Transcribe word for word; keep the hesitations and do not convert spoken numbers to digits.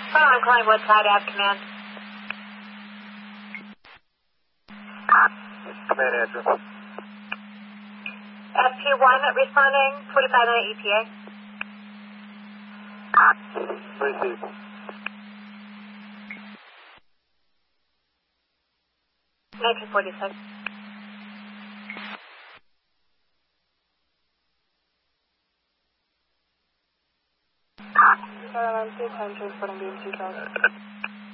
Hello, I'm calling Woodside Ave Command. Command answer. F P one responding, forty-five minute E T A. Receive. nineteen forty-six. Caroline six hundred, transporting B M two thousand.